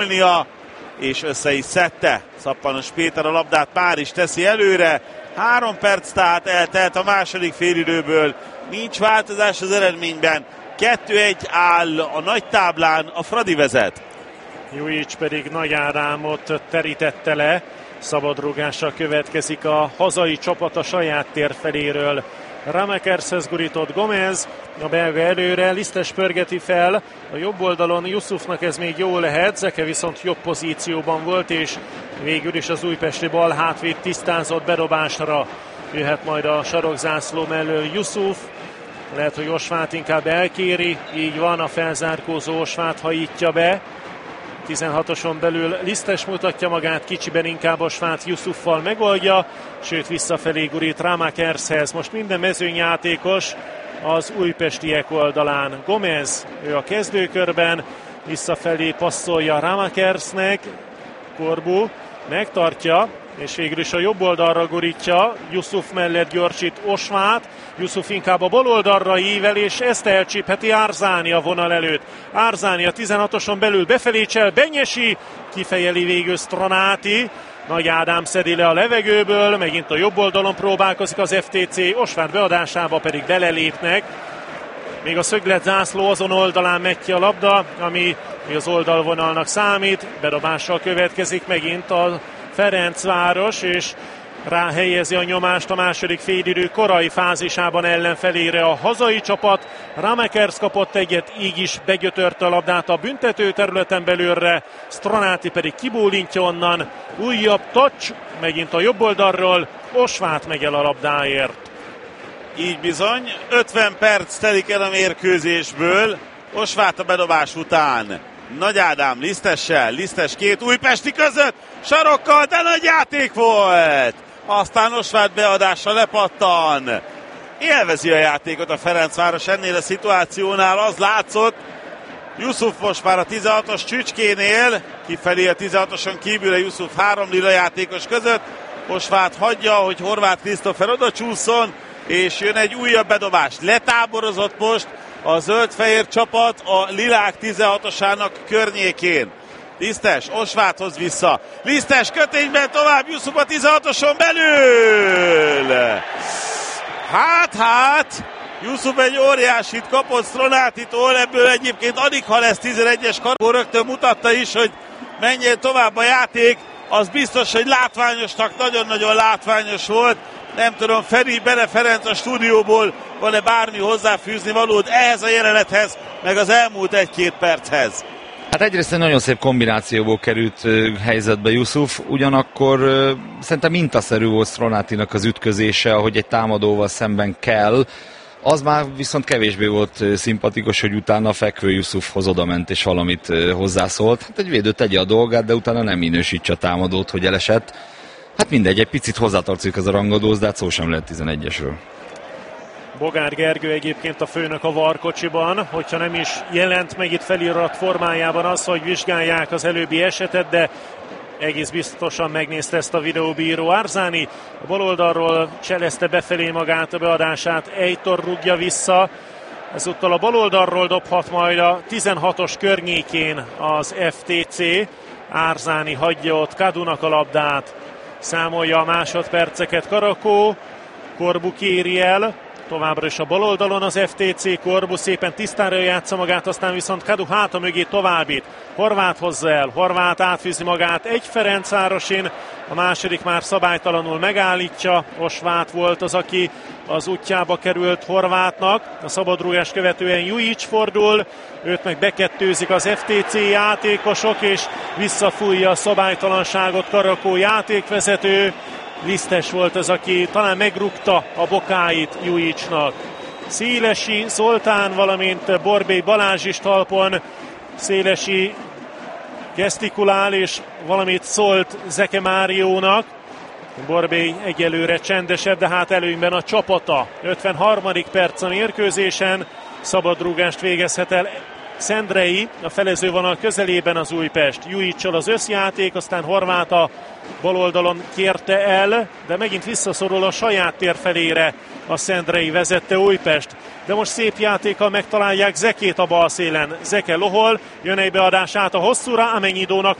és össze is szedte. Szappanos Péter a labdát már is teszi előre. 3 perc tehát eltelt a második félidőből. Nincs változás az eredményben. 2-1 áll a nagy táblán, a Fradi vezet. Jujic pedig Nagy Ádámot terítette le. Szabadrúgással következik a hazai csapat a saját tér feléről. Ramekershez gurított Gomez, a belga előre, Lisztes pörgeti fel, a jobb oldalon Yusufnak ez még jó lehet, Zeke viszont jobb pozícióban volt, és végül is az újpesti bal hátvéd tisztázott bedobásra. Jöhet majd a sarokzászló mellől Yusuf, lehet, hogy Osvát inkább elkéri, így van, a felzárkózó Osvát hajítja be. 16-oson belül Lisztes mutatja magát, kicsiben inkább Osvát Yusuffal megoldja, sőt visszafelé gurít Ramekershez. Most minden mezőnyjátékos az újpestiek oldalán. Gomez, ő a kezdőkörben, visszafelé passzolja Ramekersnek, Corbu megtartja, és végül is a jobb oldalra gurítja, Yusuf mellett gyorsít Osvát, Yusuf inkább a bal oldalra ível, és ezt elcsípheti Arzani a vonal előtt. Arzani a 16-oson belül befelé csel, Benyesi, kifejeli végül Stronati, Nagy Ádám szedi le a levegőből, megint a jobb oldalon próbálkozik az FTC, Osvát beadásába pedig belelépnek. Még a szögletzászló azon oldalán megy ki a labda, ami az oldalvonalnak számít, bedobással következik megint a Ferencváros, és ráhelyezi a nyomást a második félidő korai fázisában ellenfelére a hazai csapat. Ramekers kapott egyet, így is begyötörte a labdát a büntető területen belülre, Stronati pedig kibólintja onnan, újabb touch, megint a jobb oldalról, Osvát megy el a labdáért. Így bizony, 50 perc telik el a mérkőzésből, Osvát a bedobás után. Nagy Ádám Lisztessel, Lisztes két újpesti között, sarokkal, de nagy játék volt! Aztán Osvát beadása lepattan. Élvezi a játékot a Ferencváros ennél a szituációnál, az látszott. Yusuf most már a 16-os csücskénél, kifelé a 16-oson kívül a Yusuf 3 lila játékos között. Osvát hagyja, hogy Horváth Krisztófer oda csúszson, és jön egy újabb bedobás. Letáborozott most a zöld-fehér csapat a lilák 16-osának környékén. Lisztes Osváthoz vissza. Lisztes kötényben tovább, Yusuf a 16-oson belül. Hát, Yusuf egy óriásit kapott Stronátitól, ebből egyébként alig ha lesz 11-es karból, rögtön mutatta is, hogy menjen tovább a játék. Az biztos, hogy látványosnak, nagyon-nagyon látványos volt. Nem tudom, Feri, Bele Ferenc a stúdióból van-e bármi hozzáfűzni valód ehhez a jelenethez, meg az elmúlt 1-2 perchez? Hát egyrészt egy nagyon szép kombinációból került helyzetbe Yusuf, ugyanakkor szerintem mintaszerű volt Stronatinak az ütközése, ahogy egy támadóval szemben kell. Az már viszont kevésbé volt szimpatikus, hogy utána a fekvő Yusufhoz odament és valamit hozzászólt. Hát egy védő tegye a dolgát, de utána nem minősítse a támadót, hogy elesett. Hát mindegy, egy picit hozzátartozik ez a rangadóz, de hát szó sem lehet 11-esről. Bogár Gergő egyébként a főnök a Varkocsiban, hogyha nem is jelent meg itt felirat formájában az, hogy vizsgálják az előbbi esetet, de egész biztosan megnézte ezt a videóbíró. Arzani a bal oldalról cselezte befelé magát, a beadását Eitor rúgja vissza. Ezúttal a bal oldalról dobhat majd a 16-os környékén az FTC. Arzani hagyja ott Kadunak a labdát. Számolja a másodperceket Karakó. Corbu kéri el. Továbbra is a bal oldalon az FTC, Corbu szépen tisztára játsza magát, aztán viszont Kadu háta mögé továbbít. Horváth hozza el, Horváth átfűzi magát egy Ferencvárosin, a második már szabálytalanul megállítja. Osvát volt az, aki az útjába került Horváthnak. A szabadrúgás követően Jujic fordul, őt meg bekettőzik az FTC játékosok, és visszafújja a szabálytalanságot Karakó játékvezető. Lisztes volt az, aki talán megrúgta a bokáit Jujicnak. Szélesi Zoltán, valamint Borbély Balázs is talpon. Szélesi gesztikulál, és valamit szólt Zeke Máriónak. Borbély egyelőre csendesebb, de hát előnyben a csapata. 53. perc a mérkőzésen. Szabadrúgást végezhet el Szendrei, a felezővonal közelében az Újpest. Jujicsal az összjáték, aztán Horváth a bal oldalon kérte el, de megint visszaszorul a saját tér felére a Szendrei vezette Újpest. De most szép játékkal megtalálják Zekét a bal szélen. Zeke lohol, jön egy beadás át a hosszúra, Amennyidónak